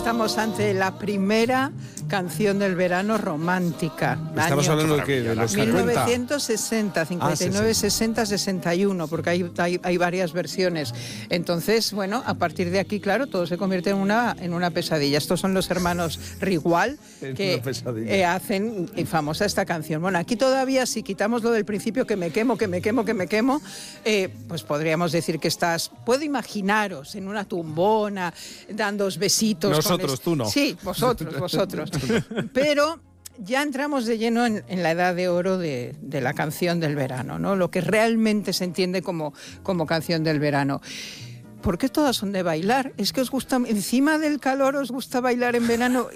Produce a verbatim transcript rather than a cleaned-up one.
estamos ante la primera canción del verano romántica. Estamos Año hablando de qué, de los mil novecientos sesenta, cincuenta y nueve, ah, sesenta, sesenta y uno, porque hay, hay, hay varias versiones. Entonces, bueno, a partir de aquí, claro, todo se convierte en una, en una pesadilla. Estos son los hermanos Rigual que eh, hacen famosa esta canción. Bueno, aquí todavía, si quitamos lo del principio, que me quemo, que me quemo, que me quemo, eh, pues podríamos decir que estás, puedo imaginaros en una tumbona, dándoos besitos. Nosotros, con tú no. Sí, vosotros, vosotros. Pero ya entramos de lleno en, en la edad de oro de, de la canción del verano, ¿no? Lo que realmente se entiende como, como canción del verano. ¿Por qué todas son de bailar? ¿Es que os gusta, encima del calor, os gusta bailar en verano?